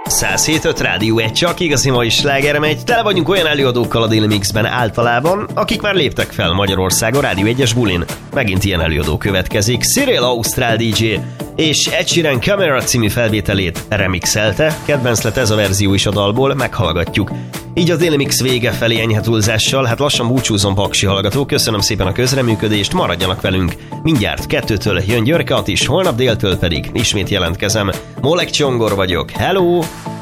107.5 Rádió 1, csak igazi mai sláger megy. Tele vagyunk olyan előadókkal a Daily Mixben általában, akik már léptek fel Magyarországon Rádió 1-es bulin. Megint ilyen előadó következik. Cyril Ausztrál DJ és Ed Sheeran Camera című felvételét remixelte. Kedvenc lett ez a verzió is a dalból, meghallgatjuk. Így a Daily Mix vége felé enyhe túlzással, hát lassan búcsúzom, paksi hallgató. Köszönöm szépen a közreműködést, maradjanak velünk. Mindjárt 2-től jön Györke Attis, holnap déltől pedig ismét jelentkezem. Molek Csongor vagyok, hello!